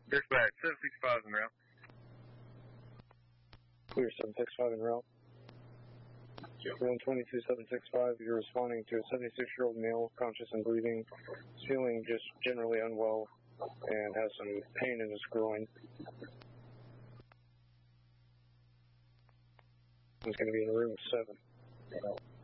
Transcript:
Dispatch, 765 en route. Clear 765 en route. 122-765, you're responding to a 76-year-old male, conscious and breathing, feeling just generally unwell, and has some pain in his groin. He's going to be in room 7.